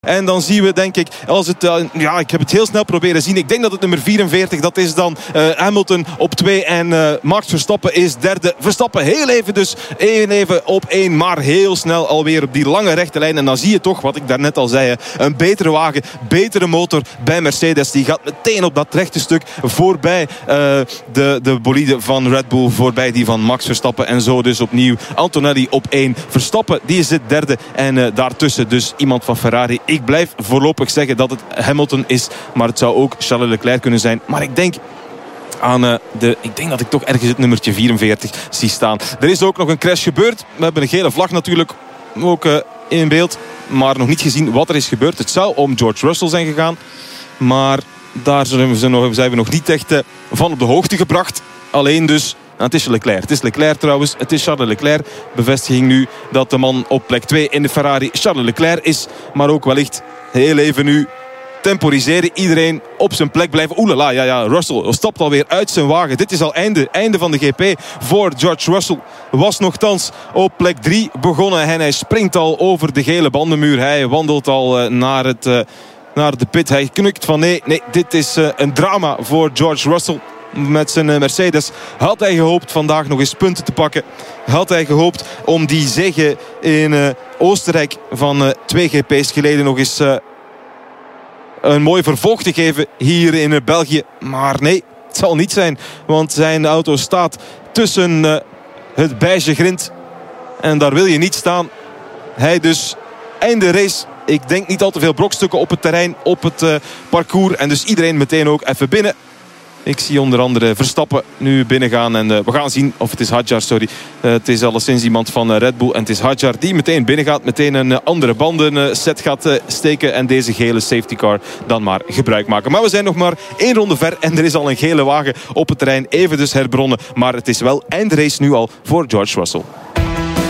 En dan zien we, denk ik, als het, ik heb het heel snel proberen zien. Ik denk dat het nummer 44, dat is dan Hamilton op 2. En Max Verstappen is derde. Verstappen heel even op 1. Maar heel snel alweer op die lange rechte lijn. En dan zie je toch, wat ik daarnet al zei, een betere wagen, betere motor bij Mercedes. Die gaat meteen op dat rechte stuk voorbij de bolide van Red Bull. Voorbij die van Max Verstappen. En zo dus opnieuw Antonelli op 1. Verstappen, die zit derde. En daartussen dus iemand van Ferrari. Ik blijf voorlopig zeggen dat het Hamilton is. Maar het zou ook Charles Leclerc kunnen zijn. Maar ik denk ik denk dat ik toch ergens het nummertje 44 zie staan. Er is ook nog een crash gebeurd. We hebben een gele vlag natuurlijk ook in beeld. Maar nog niet gezien wat er is gebeurd. Het zou om George Russell zijn gegaan. Maar daar zijn we nog niet echt van op de hoogte gebracht. Alleen dus... Het is Leclerc. Het is Leclerc trouwens. Het is Charles Leclerc. Bevestiging nu dat de man op plek 2 in de Ferrari Charles Leclerc is. Maar ook wellicht heel even nu temporiseren. Iedereen op zijn plek blijven. Oelala, ja, Russell stapt alweer uit zijn wagen. Dit is al einde van de GP voor George Russell. Was nogthans op plek 3 begonnen. En hij springt al over de gele bandenmuur. Hij wandelt al naar de pit. Hij knikt van nee, dit is een drama voor George Russell. Met zijn Mercedes had hij gehoopt vandaag nog eens punten te pakken. Had hij gehoopt om die zege in Oostenrijk van 2 GP's geleden nog eens een mooi vervolg te geven hier in België. Maar nee, het zal niet zijn. Want zijn auto staat tussen het beige grind. En daar wil je niet staan. Hij dus einde race. Ik denk niet al te veel brokstukken op het terrein, op het parcours. En dus iedereen meteen ook even binnen. Ik zie onder andere Verstappen nu binnengaan. En we gaan zien of het is Hadjar, sorry. Het is alleszins iemand van Red Bull. En het is Hadjar die meteen binnengaat. Meteen een andere bandenset gaat steken. En deze gele safety car dan maar gebruik maken. Maar we zijn nog maar 1 ronde ver. En er is al een gele wagen op het terrein. Even dus herbronnen. Maar het is wel eindrace nu al voor George Russell.